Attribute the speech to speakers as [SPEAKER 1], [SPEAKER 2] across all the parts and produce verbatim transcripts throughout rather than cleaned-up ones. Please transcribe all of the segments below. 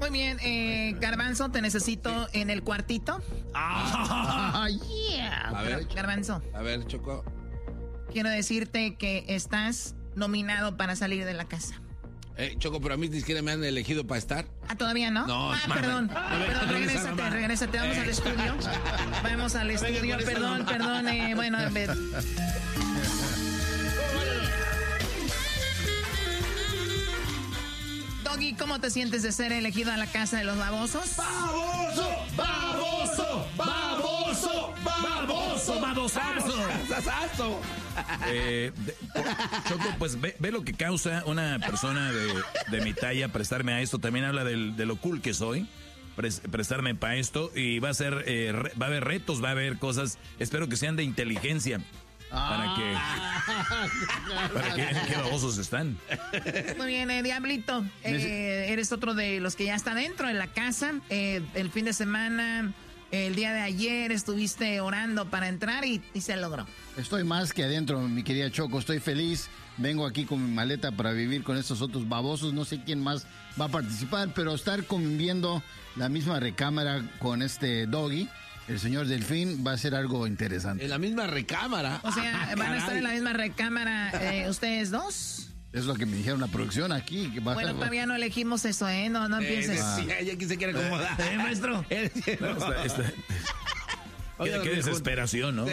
[SPEAKER 1] Muy bien, eh, Garbanzo, te necesito en el cuartito. Ah, yeah.
[SPEAKER 2] A ver,
[SPEAKER 1] Garbanzo.
[SPEAKER 2] A ver, Choco.
[SPEAKER 1] Quiero decirte que estás nominado para salir de la casa.
[SPEAKER 2] Eh, Choco, pero a mí ni siquiera me han elegido para estar.
[SPEAKER 1] Ah, ¿todavía no?
[SPEAKER 2] No,
[SPEAKER 1] ah,
[SPEAKER 2] mamá.
[SPEAKER 1] perdón.
[SPEAKER 2] A ver,
[SPEAKER 1] Perdón,
[SPEAKER 2] regresa,
[SPEAKER 1] regrésate,
[SPEAKER 2] mamá.
[SPEAKER 1] regrésate. Vamos al estudio. Vamos al estudio. Perdón, perdón. Eh, bueno, a ver. Doggy, ¿cómo te sientes de ser elegido a la casa de los babosos?
[SPEAKER 3] ¡Baboso! ¡Baboso! ¡Baboso! ¡Baboso!
[SPEAKER 4] ¡Babosazo! Eh, de, por, Choco, pues ve, ve lo que causa una persona de, de mi talla prestarme a esto. También habla del, de lo cool que soy. Pres, prestarme para esto. Y va a ser, eh, re, va a haber retos, va a haber cosas. Espero que sean de inteligencia. Para que, para que vean qué babosos están.
[SPEAKER 1] Muy bien, eh, Diablito. Eh, eres otro de los que ya está dentro de la casa. Eh, el fin de semana, el día de ayer, estuviste orando para entrar y, y se logró.
[SPEAKER 5] Estoy más que adentro, mi querida Choco. Estoy feliz. Vengo aquí con mi maleta para vivir con estos otros babosos. No sé quién más va a participar, pero estar conviviendo la misma recámara con este Doggy, el señor Delfín, va a ser algo interesante.
[SPEAKER 2] En la misma recámara.
[SPEAKER 1] O sea,
[SPEAKER 2] Ah,
[SPEAKER 1] van a estar
[SPEAKER 2] caray.
[SPEAKER 1] en la misma recámara eh, ustedes dos.
[SPEAKER 5] Es lo que me dijeron la producción aquí. Que va
[SPEAKER 1] Bueno,
[SPEAKER 5] a...
[SPEAKER 1] todavía no elegimos eso, ¿eh? No, no empieces.
[SPEAKER 2] Eh, sí, ya aquí se quiere acomodar.
[SPEAKER 1] ¿Eh, maestro?
[SPEAKER 4] No, está, está, qué, qué desesperación, ¿no?
[SPEAKER 2] Sí.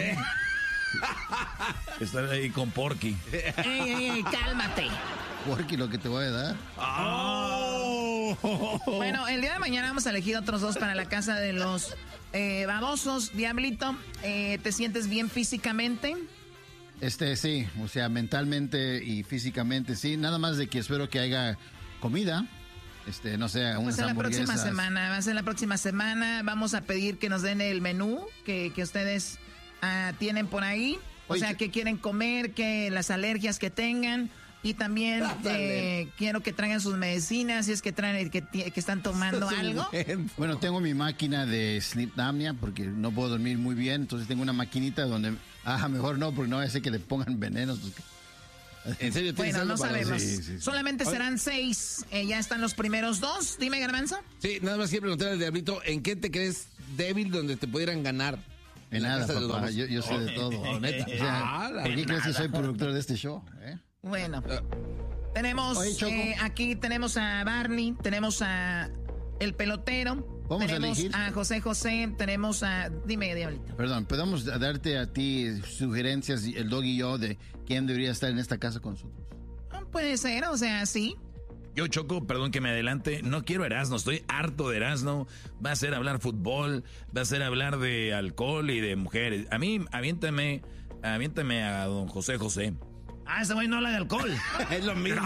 [SPEAKER 4] Estar ahí con Porky.
[SPEAKER 1] ¡Ey, ey, ey! ¡Cálmate!
[SPEAKER 5] Porky, lo que te voy a dar.
[SPEAKER 4] Oh.
[SPEAKER 1] Bueno, el día de mañana vamos a elegir otros dos para la casa de los eh, babosos. Diablito, eh, ¿te sientes bien físicamente?
[SPEAKER 5] Este, sí, o sea, mentalmente y físicamente, sí. Nada más de que espero que haya comida. Este, no sé, unas
[SPEAKER 1] Pues en la próxima
[SPEAKER 5] hamburguesas.
[SPEAKER 1] semana, va a ser la próxima semana. Vamos a pedir que nos den el menú que, que ustedes ah, tienen por ahí. O
[SPEAKER 5] Oye,
[SPEAKER 1] sea,
[SPEAKER 5] ¿qué-
[SPEAKER 1] que quieren comer, que las alergias que tengan. Y también eh, quiero que traigan sus medicinas, si es que traen que, ti- que están tomando algo.
[SPEAKER 5] Bueno, tengo mi máquina de sleep apnea porque no puedo dormir muy bien, entonces tengo una maquinita donde, ah, mejor no, porque no vaya a ser que le pongan venenos.
[SPEAKER 2] ¿En serio tienes
[SPEAKER 1] Bueno,
[SPEAKER 2] algo
[SPEAKER 1] no
[SPEAKER 2] para-
[SPEAKER 1] sabemos.
[SPEAKER 5] Sí, sí, sí.
[SPEAKER 1] Solamente
[SPEAKER 2] Oye.
[SPEAKER 1] serán seis. Eh, ya están los primeros dos. Dime, Garbanzo.
[SPEAKER 2] Sí, nada más quiero preguntarle al Diablito, ¿en qué te crees débil donde te pudieran ganar?
[SPEAKER 5] En
[SPEAKER 2] la
[SPEAKER 5] nada,
[SPEAKER 2] casa de los
[SPEAKER 5] papá,
[SPEAKER 2] babosos.
[SPEAKER 5] yo, yo sé de todo.
[SPEAKER 2] Oh, neta.
[SPEAKER 5] O sea,
[SPEAKER 2] Ah, la-
[SPEAKER 5] ¿por qué crees que soy productor de este show? eh?
[SPEAKER 1] Bueno,
[SPEAKER 2] Ah.
[SPEAKER 1] tenemos
[SPEAKER 5] Oye, Choco.
[SPEAKER 1] eh, aquí tenemos a Barney, tenemos a el pelotero,
[SPEAKER 5] Vamos a
[SPEAKER 1] tenemos
[SPEAKER 5] elegir.
[SPEAKER 1] a José José, tenemos a dime, Diablito.
[SPEAKER 5] Perdón, podemos darte a ti sugerencias, el Dog y yo, de quién debería estar en esta casa con nosotros.
[SPEAKER 1] Ah, puede ser, o sea, sí.
[SPEAKER 4] Yo, Choco, perdón que me adelante, no quiero Erasmo, estoy harto de Erasmo. Va a ser hablar fútbol, va a ser hablar de alcohol y de mujeres. A mí, aviéntame, aviéntame a don José José.
[SPEAKER 3] Ah, ese güey no habla de alcohol.
[SPEAKER 2] Es lo mismo.